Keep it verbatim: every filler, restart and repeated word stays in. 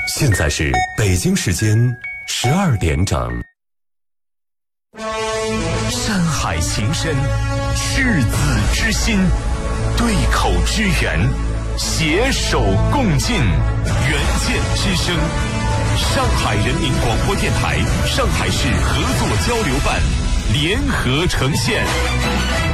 现在是北京时间十二点整。山海情深，赤子之心，对口支援，携手共进，援建之声。上海人民广播电台、上海市合作交流办联合呈现。